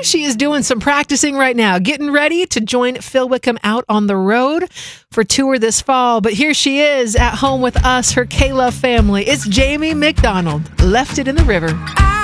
She is doing some practicing right now, getting ready to join Phil Wickham out on the road for tour this fall. But here she is at home with us, her K-Love family. It's Jamie McDonald, Left It in the River.